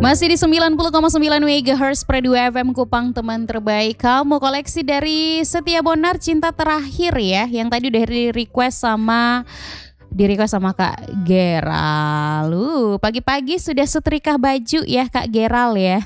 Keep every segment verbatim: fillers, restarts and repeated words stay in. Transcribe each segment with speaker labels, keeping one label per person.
Speaker 1: Masih di sembilan puluh koma sembilan megahertz Pro dua F M Kupang, teman terbaik kamu. Koleksi dari Setia Bonar, Cinta Terakhir ya, yang tadi udah di request sama di request sama Kak Geral. Uh, pagi-pagi sudah setrika baju ya Kak Geral ya.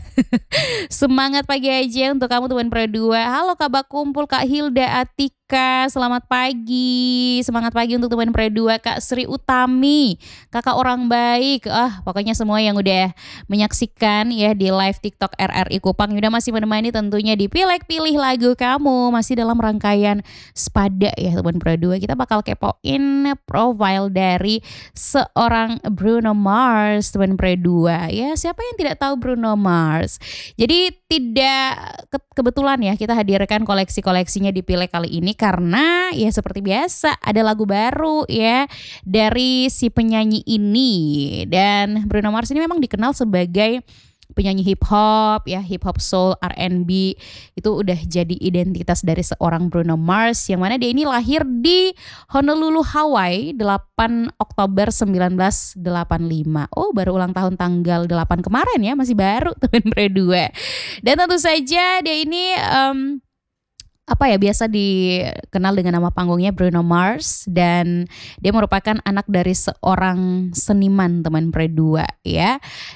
Speaker 1: Semangat pagi aja untuk kamu teman Pro dua. Halo Kak Kumpul, Kak Hilda Atika, selamat pagi. Semangat pagi untuk teman Pro dua, Kak Sri Utami, Kakak orang baik. Ah, pokoknya semua yang udah menyaksikan ya di live TikTok R R I Kupang, udah masih menemani tentunya di Pilek Pilih Lagu Kamu. Masih dalam rangkaian Spada ya teman Pro dua. Kita bakal kepoin profile dari seorang Bruno Mars teman Pro dua. Ya, siapa yang tidak tahu Bruno Mars? Jadi tidak ke- kebetulan ya kita hadirkan koleksi-koleksinya di Pilek kali ini karena ya seperti biasa ada lagu baru ya dari si penyanyi ini. Dan Bruno Mars ini memang dikenal sebagai penyanyi hip hop ya, hip hop soul, R and B. Itu udah jadi identitas dari seorang Bruno Mars, yang mana dia ini lahir di Honolulu, Hawaii delapan Oktober seribu sembilan ratus delapan puluh lima. Oh, baru ulang tahun tanggal delapan kemarin ya, masih baru teman Pro dua. Dan tentu saja dia ini um, apa ya, biasa dikenal dengan nama panggungnya Bruno Mars, dan dia merupakan anak dari seorang seniman teman Pro dua ya.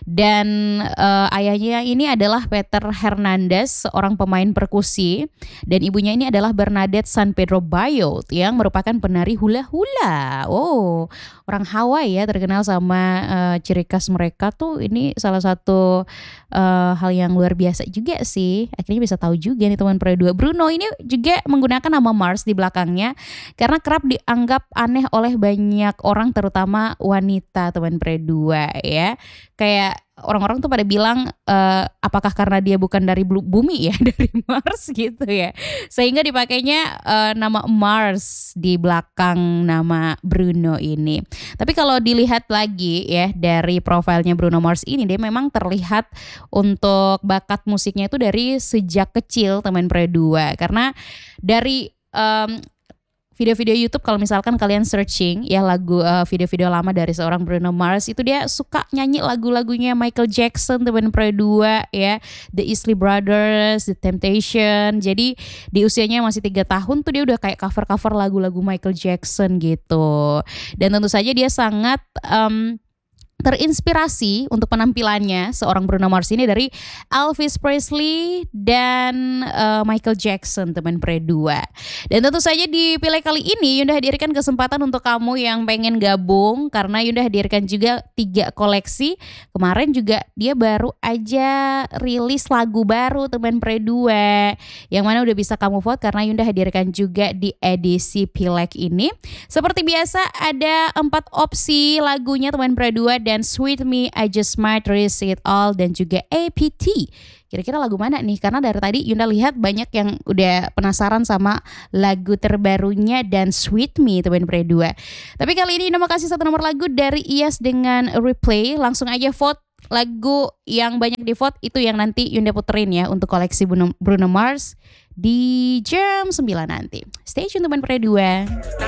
Speaker 1: Dan uh, ayahnya ini adalah Peter Hernandez, seorang pemain perkusi, dan ibunya ini adalah Bernadette San Pedro Bayot yang merupakan penari hula-hula. Oh, orang Hawaii ya, terkenal sama uh, ciri khas mereka tuh. Ini salah satu uh, hal yang luar biasa juga sih. Akhirnya bisa tahu juga nih teman Pro dua, Bruno ini juga menggunakan nama Mars di belakangnya karena kerap dianggap aneh oleh banyak orang, terutama wanita teman Pro dua ya. Kayak orang-orang tuh pada bilang e, apakah karena dia bukan dari bumi ya, dari Mars gitu ya, sehingga dipakainya e, nama Mars di belakang nama Bruno ini. Tapi kalau dilihat lagi ya dari profilnya Bruno Mars ini, dia memang terlihat untuk bakat musiknya itu dari sejak kecil teman Pro dua, karena dari um, video-video YouTube, kalau misalkan kalian searching ya lagu uh, video-video lama dari seorang Bruno Mars, itu dia suka nyanyi lagu-lagunya Michael Jackson teman Pro dua ya, The Isley Brothers, The Temptation. Jadi di usianya masih tiga tahun tuh dia udah kayak cover-cover lagu-lagu Michael Jackson gitu. Dan tentu saja dia sangat um, terinspirasi untuk penampilannya seorang Bruno Mars ini dari Elvis Presley dan uh, Michael Jackson teman Pro dua. Dan tentu saja di Pilek kali ini Yunda hadirkan kesempatan untuk kamu yang pengen gabung, karena Yunda hadirkan juga tiga koleksi. Kemarin juga dia baru aja rilis lagu baru teman Pro dua, yang mana udah bisa kamu vote karena Yunda hadirkan juga di edisi Pilek ini. Seperti biasa ada empat opsi lagunya teman Pro dua, dan Sweet Me, I Just Might Risk It All, dan juga A P T. Kira-kira lagu mana nih? Karena dari tadi Yunda lihat banyak yang udah penasaran sama lagu terbarunya dan Sweet Me teman Pro dua. Tapi kali ini Yunda mau kasih satu nomor lagu dari Iyas dengan Replay. Langsung aja vote lagu yang banyak di vote, itu yang nanti Yunda puterin ya untuk koleksi Bruno, Bruno Mars di jam sembilan nanti. Stay tune teman Pro dua.